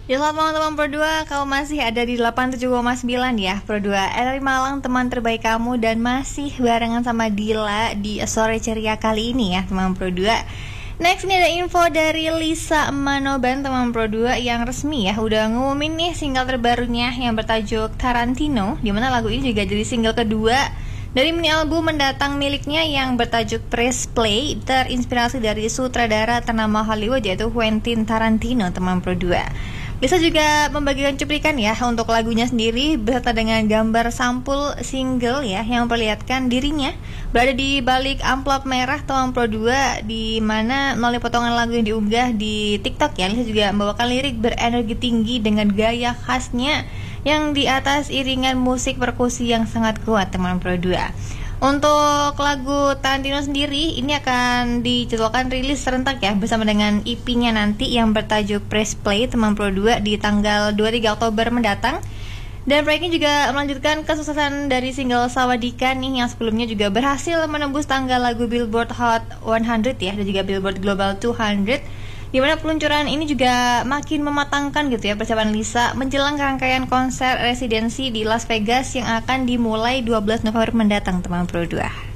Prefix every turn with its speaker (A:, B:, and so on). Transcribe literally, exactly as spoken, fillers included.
A: Ya selamat malam teman Pro dua, kamu masih ada di delapan puluh tujuh koma sembilan ya Pro dua R R I Malang, teman terbaik kamu. Dan masih barengan sama Dila di sore ceria kali ini ya teman Pro dua. Next ini ada info dari Lisa Manoban teman Pro dua yang resmi ya udah ngumumin nih single terbarunya yang bertajuk Tarantino, dimana lagu ini juga jadi single kedua dari mini album mendatang miliknya yang bertajuk Press Play, terinspirasi dari sutradara ternama Hollywood yaitu Quentin Tarantino teman Pro dua. Lisa juga membagikan cuplikan ya untuk lagunya sendiri beserta dengan gambar sampul single ya yang memperlihatkan dirinya berada di balik amplop merah teman Pro dua, di mana melalui potongan lagu yang diunggah di TikTok ya, Lisa juga membawakan lirik berenergi tinggi dengan gaya khasnya yang di atas iringan musik perkusi yang sangat kuat teman Pro dua. Untuk lagu Tarantino sendiri ini akan dijadwalkan rilis serentak ya bersama dengan E P-nya nanti yang bertajuk Press Play teman Pro dua di tanggal dua puluh tiga Oktober mendatang. Dan proyek ini juga melanjutkan kesuksesan dari single Sawadika nih yang sebelumnya juga berhasil menembus tangga lagu Billboard Hot seratus ya dan juga Billboard Global dua ratus, di mana peluncuran ini juga makin mematangkan gitu ya persiapan Lisa menjelang rangkaian konser residensi di Las Vegas yang akan dimulai dua belas November mendatang teman Pro dua.